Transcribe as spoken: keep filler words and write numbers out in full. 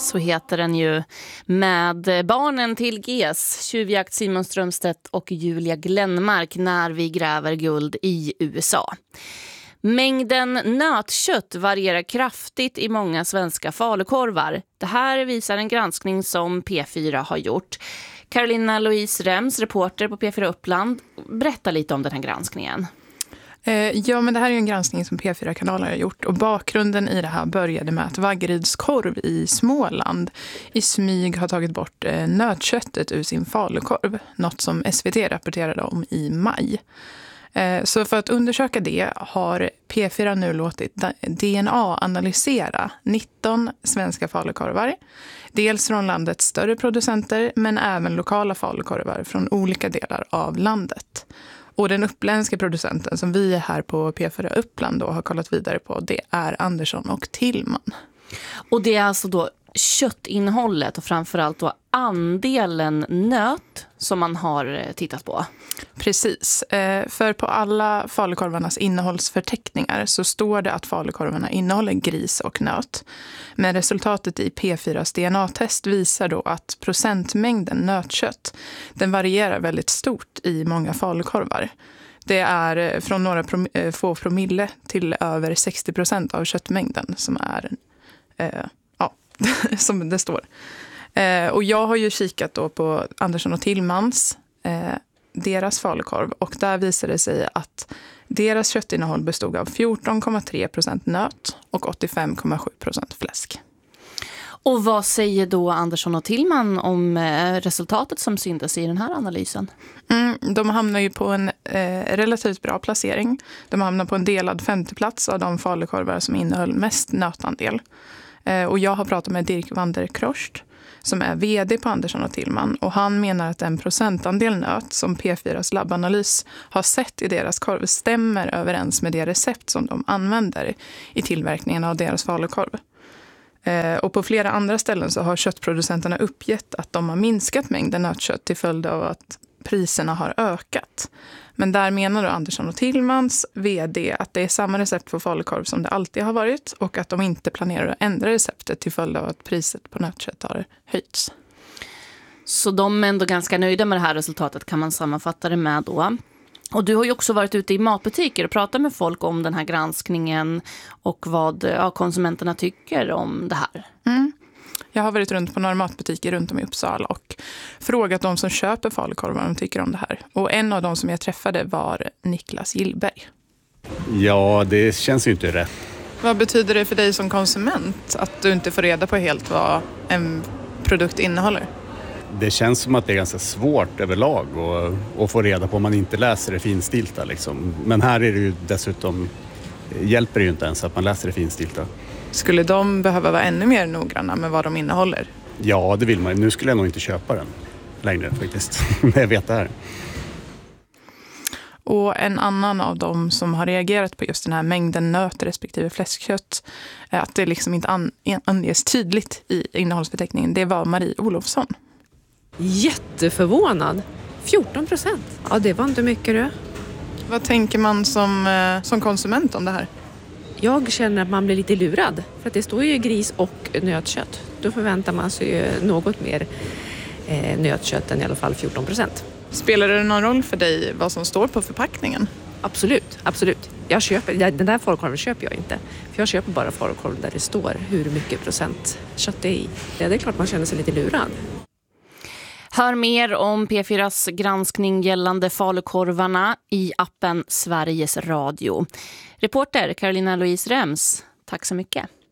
så heter den ju, med barnen till G S, tjuvjakt Simon Strömstedt och Julia Glenmark när vi gräver guld i U S A. Mängden nötkött varierar kraftigt i många svenska falukorvar. Det här visar en granskning som P fyra har gjort. Carolina Louise Rems, reporter på P fyra Uppland, berättar lite om den här granskningen. Ja, men det här är ju en granskning som P fyra-kanaler har gjort. Och bakgrunden i det här började med att Vaggeryds korv i Småland i smyg har tagit bort nötköttet ur sin falukorv. Något som S V T rapporterade om i maj. Så för att undersöka det har P fyra nu låtit D N A-analysera nitton svenska falukorvar. Dels från landets större producenter men även lokala falukorvar från olika delar av landet. Och den uppländska producenten som vi här på P fyra Uppland då har kollat vidare på, det är Andersson och Tillman. Och det är alltså då köttinnehållet och framförallt då andelen nöt som man har tittat på. Precis, för på alla falukorvarnas innehållsförteckningar så står det att falukorvarna innehåller gris och nöt. Men resultatet i P fyras D N A-test visar då att procentmängden nötkött, den varierar väldigt stort i många falukorvar. Det är från några prom- få promille till över sextio procent av köttmängden som är, eh, ja, som det står. Eh, och jag har ju kikat då på Andersson och Tillmans, eh, deras falukorv, och där visade det sig att deras köttinnehåll bestod av fjorton komma tre procent nöt och åttiofem komma sju procent fläsk. Och vad säger då Andersson och Tillman om resultatet som syntes i den här analysen? Mm, de hamnar ju på en eh, relativt bra placering. De hamnar på en delad femte plats av de falukorvar som innehöll mest nötandel. Eh, och jag har pratat med Dirk Vanderkrost som är vd på Andersson och Tillman, och han menar att den procentandel nöt som P fyras labbanalys har sett i deras korv stämmer överens med det recept som de använder i tillverkningen av deras falukorv. Eh, och på flera andra ställen så har köttproducenterna uppgett att de har minskat mängden nötkött till följd av att priserna har ökat. Men där menar då Andersson och Tillmans vd att det är samma recept för falukorv som det alltid har varit och att de inte planerar att ändra receptet till följd av att priset på nötkött har höjts. Så de är ändå ganska nöjda med det här resultatet, kan man sammanfatta det med då. Och du har ju också varit ute i matbutiker och pratat med folk om den här granskningen och vad ja, konsumenterna tycker om det här. Mm. Jag har varit runt på några matbutiker runt om i Uppsala och frågat de som köper falukorv vad de tycker om det här. Och en av de som jag träffade var Niklas Gillberg. Ja, det känns ju inte rätt. Vad betyder det för dig som konsument att du inte får reda på helt vad en produkt innehåller? Det känns som att det är ganska svårt överlag att, att få reda på om man inte läser det finstilta. Liksom. Men här är det ju dessutom, hjälper det ju inte ens att man läser det finstilta. Skulle de behöva vara ännu mer noggranna med vad de innehåller? Ja, det vill man. Nu skulle jag nog inte köpa den längre faktiskt, när jag vet det här. Och en annan av dem som har reagerat på just den här mängden nöt respektive fläskkött, att det liksom inte an- anges tydligt i innehållsförteckningen, det var Marie Olofsson. Jätteförvånad. fjorton procent. Ja, det var inte mycket det. Vad tänker man som, som konsument om det här? Jag känner att man blir lite lurad. För att det står ju gris och nötkött. Då förväntar man sig ju något mer eh, nötkött än i alla fall fjorton procent. Spelar det någon roll för dig vad som står på förpackningen? Absolut, absolut. Jag köper, den där falukorven köper jag inte. För jag köper bara falukorv där det står hur mycket procent kött det är i. Ja, det är klart man känner sig lite lurad. Hör mer om P fyras granskning gällande falukorvarna i appen Sveriges Radio. Reporter Carolina Louise Rems, tack så mycket.